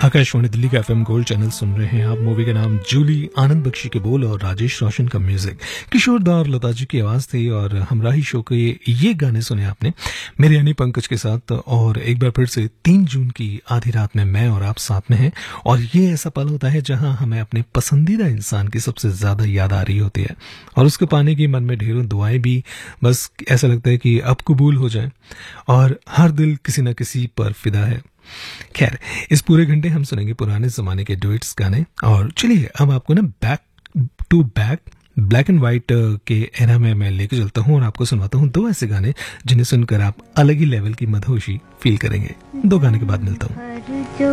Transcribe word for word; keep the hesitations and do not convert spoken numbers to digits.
आकाशवाणी दिल्ली का FM gold channel सुन रहे हैं आप। मूवी का नाम जूली, आनंद बख्शी के बोल और राजेश रोशन का म्यूजिक, किशोर दा और लता जी की आवाज थी। और हमराही शो के ये गाने सुने आपने मेरे यानी पंकज के साथ। और एक बार फिर से तीन जून की आधी रात में मैं और आप साथ में हैं। और ये ऐसा पल होता है जहां हमें अपने पसंदीदा इंसान की सबसे ज्यादा याद आ रही होती है और उसको पाने की मन में ढेरों दुआएं भी। बस ऐसा लगता है कि अब कबूल हो जाए और हर दिल किसी न किसी पर फिदा है। खैर, इस पूरे घंटे हम सुनेंगे पुराने जमाने के डुएट्स गाने। और चलिए अब आपको ना back to back black and white के एरा में मैं लेके चलता हूँ और आपको सुनवाता हूँ दो ऐसे गाने जिन्हें सुनकर आप अलग ही लेवल की मदहोशी फील करेंगे। दो गाने के बाद मिलता हूँ।